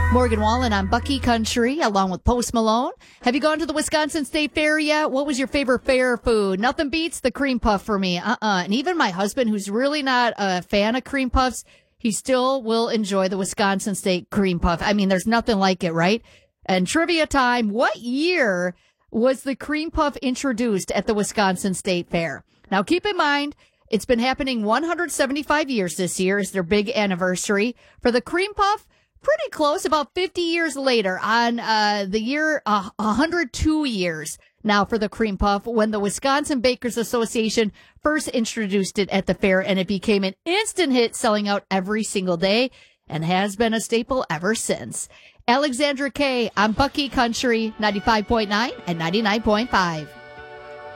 Morgan Wallen on Bucky Country, along with Post Malone. Have you gone to the Wisconsin State Fair yet? What was your favorite fair food? Nothing beats the cream puff for me. And even my husband, who's really not a fan of cream puffs, he still will enjoy the Wisconsin State cream puff. I mean, there's nothing like it, right? And trivia time, what year was the cream puff introduced at the Wisconsin State Fair? Now, keep in mind, it's been happening 175 years this year is their big anniversary. For the cream puff, pretty close, about 50 years later on the year 102 years now for the cream puff when the Wisconsin Bakers Association first introduced it at the fair, and it became an instant hit, selling out every single day and has been a staple ever since. Alexandra Kay on Bucky Country 95.9 and 99.5.